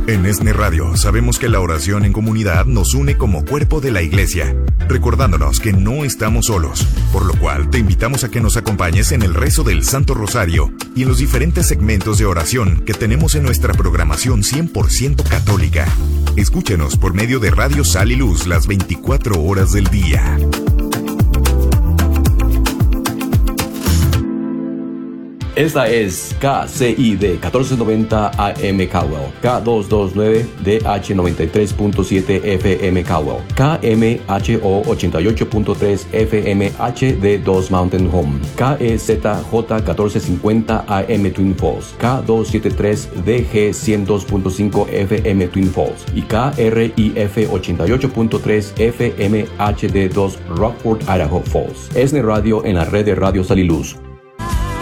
En ESNE Radio sabemos que la oración en comunidad nos une como cuerpo de la iglesia, recordándonos que no estamos solos, por lo cual te invitamos a que nos acompañes en el rezo del Santo Rosario y en los diferentes segmentos de oración que tenemos en nuestra programación 100% católica. Escúchenos por medio de Radio Sal y Luz las 24 horas del día. Esta es KCID 1490 AM Caldwell, K229 DH 93.7 FM Caldwell, KMHO 88.3 FM HD2 Mountain Home, KEZJ 1450 AM Twin Falls, K273 DG 102.5 FM Twin Falls y KRIF 88.3 FM HD2 Rockford, Idaho Falls. ESNE Radio en la red de Radio Sal y Luz.